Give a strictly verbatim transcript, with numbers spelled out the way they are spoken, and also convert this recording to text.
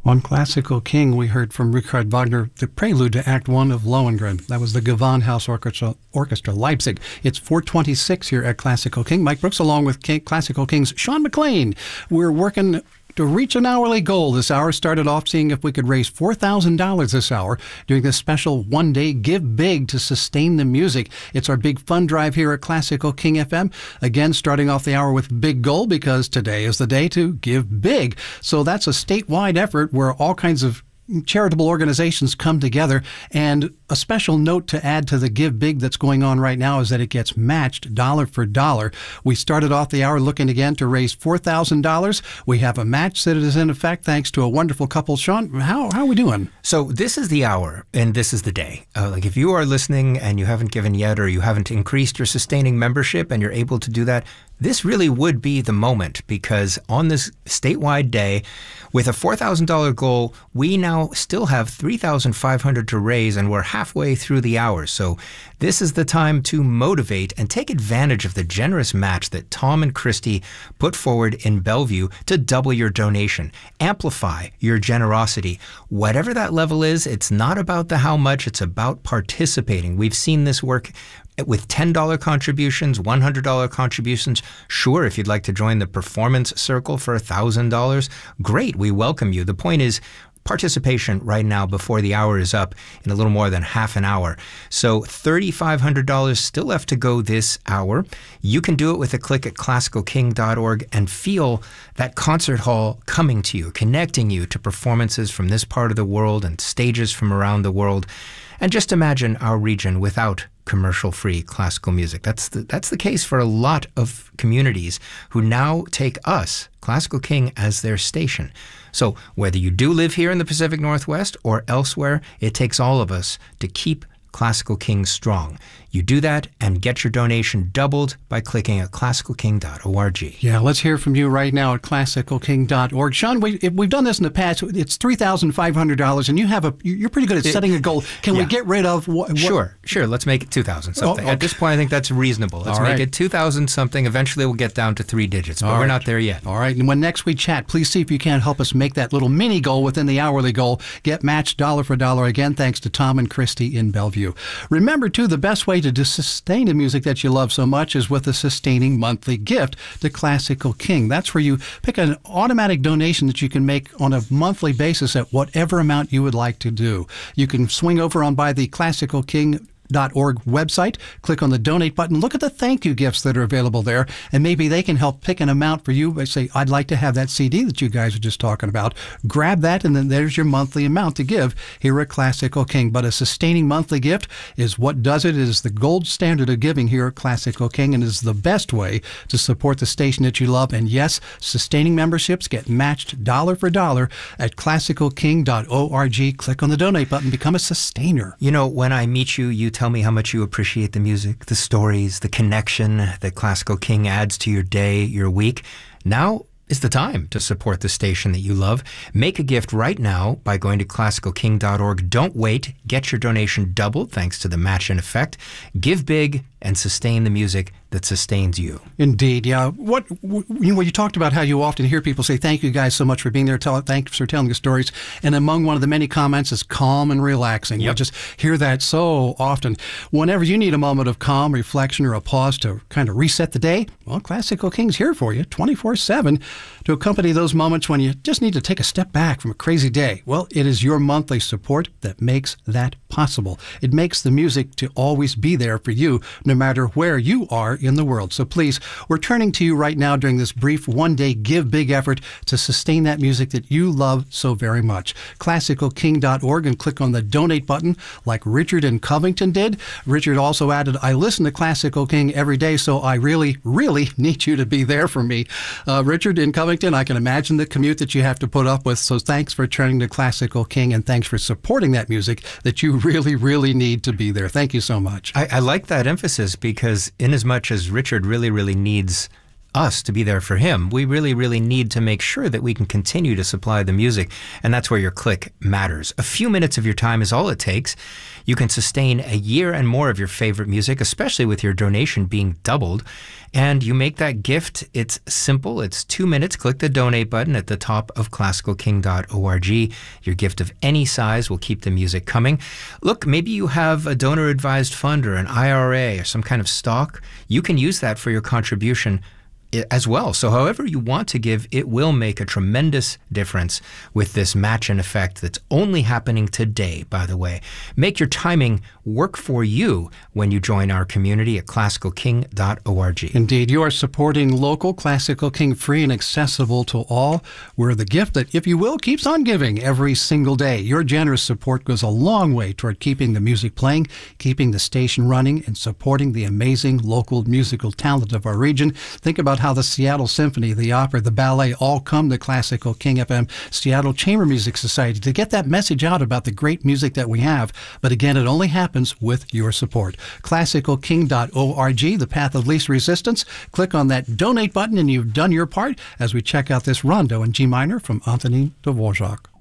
On Classical King, we heard from Richard Wagner the prelude to Act One of Lohengrin. That was the Gewandhaus Orchestra, Orchestra Leipzig. It's four twenty-six here at Classical King. Mike Brooks along with King, Classical King's Sean McLean. We're working to reach an hourly goal this hour. Started off seeing if we could raise four thousand dollars this hour doing this special one-day Give Big to sustain the music. It's our big fund drive here at Classical King F M. Again, starting off the hour with big goal because today is the day to give big. So that's a statewide effort where all kinds of charitable organizations come together, and a special note to add to the Give Big that's going on right now is that it gets matched dollar for dollar. We started off the hour looking again to raise four thousand dollars. We have a match that is in effect thanks to a wonderful couple. Sean, how, how are we doing? So this is the hour and this is the day. Uh, like if you are listening and you haven't given yet, or you haven't increased your sustaining membership and you're able to do that, this really would be the moment, because on this statewide day, with a four thousand dollars goal, we now still have three thousand five hundred dollars to raise, and we're halfway through the hour. So this is the time to motivate and take advantage of the generous match that Tom and Christy put forward in Bellevue to double your donation. Amplify your generosity. Whatever that level is, it's not about the how much, it's about participating. We've seen this work with ten dollar contributions, one hundred dollar contributions. Sure, if you'd like to join the Performance Circle for one thousand dollars, great, we welcome you. The point is participation right now before the hour is up in a little more than half an hour. So three thousand five hundred dollars still left to go this hour. You can do it with a click at classical king dot org and feel that concert hall coming to you, connecting you to performances from this part of the world and stages from around the world. And just imagine our region without commercial-free classical music. That's the, that's the case for a lot of communities who now take us, Classical King, as their station. So whether you do live here in the Pacific Northwest or elsewhere, it takes all of us to keep Classical King strong. You do that and get your donation doubled by clicking at classical king dot org. Yeah, let's hear from you right now at classical king dot org. Sean, we, we've done this in the past. It's three thousand five hundred dollars, and you have a, you're pretty good at setting a goal. Can yeah. we get rid of what? what? Sure, sure. Let's make it two thousand something. Oh, okay. At this point, I think that's reasonable. Let's All make right. it two thousand something. Eventually, we'll get down to three digits, but All we're right. not there yet. All right. And when next we chat, please see if you can help us make that little mini goal within the hourly goal. Get matched dollar for dollar again, thanks to Tom and Christy in Bellevue. Remember, too, the best way to sustain the music that you love so much is with a sustaining monthly gift to Classical King. That's where you pick an automatic donation that you can make on a monthly basis at whatever amount you would like to do. You can swing over on by the classical king dot org website, click on the donate button, look at the thank you gifts that are available there, and maybe they can help pick an amount for you. They say, I'd like to have that C D that you guys were just talking about. Grab that, and then there's your monthly amount to give here at Classical King. But a sustaining monthly gift is what does it. It is the gold standard of giving here at Classical King, and is the best way to support the station that you love. And yes, sustaining memberships get matched dollar for dollar at classical king dot org. Click on the donate button, become a sustainer. You know, when I meet you, you tell me how much you appreciate the music, the stories, the connection that Classical King adds to your day, your week. Now is the time to support the station that you love. Make a gift right now by going to classical king dot org. Don't wait. Get your donation doubled thanks to the match in effect. Give big and sustain the music that sustains you. Indeed, yeah. What you know, you talked about how you often hear people say, "Thank you guys so much for being there. Tell, thanks for telling the stories." And among one of the many comments is calm and relaxing. Yep. We just hear that so often. Whenever you need a moment of calm, reflection, or a pause to kind of reset the day, well, Classical King's here for you twenty-four seven to accompany those moments when you just need to take a step back from a crazy day. Well, it is your monthly support that makes that possible. It makes the music to always be there for you, no matter where you are in the world. So please, we're turning to you right now during this brief one-day Give Big effort to sustain that music that you love so very much. classical king dot org, and click on the donate button like Richard in Covington did. Richard also added, I listen to Classical King every day, so I really, really need you to be there for me. Uh, Richard in Covington, I can imagine the commute that you have to put up with, so thanks for turning to Classical King, and thanks for supporting that music that you really, really need to be there. Thank you so much. I, I like that emphasis, because in as much as Richard really, really needs us to be there for him. We really, really need to make sure that we can continue to supply the music, and that's where your click matters. A few minutes of your time is all it takes. You can sustain a year and more of your favorite music, especially with your donation being doubled. And you make that gift. It's simple. It's two minutes. Click the donate button at the top of classical king dot org. Your gift of any size will keep the music coming. Look, maybe you have a donor-advised fund or an I R A or some kind of stock. You can use that for your contribution as well. So however you want to give, it will make a tremendous difference with this match-in effect that's only happening today, by the way. Make your timing work for you when you join our community at classical king dot org. Indeed, you are supporting local Classical King, free and accessible to all. We're the gift that, if you will, keeps on giving every single day. Your generous support goes a long way toward keeping the music playing, keeping the station running, and supporting the amazing local musical talent of our region. Think about how the Seattle Symphony, the opera, the ballet all come to Classical King F M, Seattle Chamber Music Society, to get that message out about the great music that we have. But again, it only happens with your support. classical king dot org, the path of least resistance. Click on that donate button and you've done your part as we check out this rondo in G minor from Antonin Dvorak.